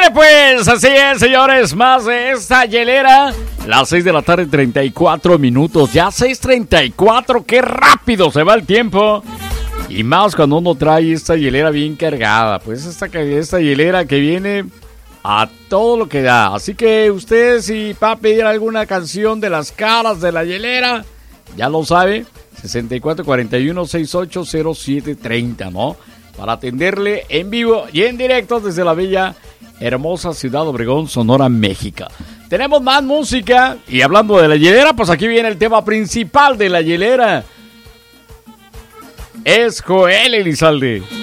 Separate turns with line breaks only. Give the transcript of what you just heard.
Ándale pues, así es, señores, más de esta hielera. Las 6 de la tarde, 34 minutos. Ya 6:34, qué rápido se va el tiempo. Y más cuando uno trae esta hielera bien cargada. Pues esta hielera que viene a todo lo que da. Así que usted, si va a pedir alguna canción de las caras de la hielera, ya lo sabe, 6441-680730, ¿no? Para atenderle en vivo y en directo desde la bella, hermosa ciudad de Obregón, Sonora, México. Tenemos más música y hablando de la hielera, pues aquí viene el tema principal de la hielera. Es Joel Elizalde.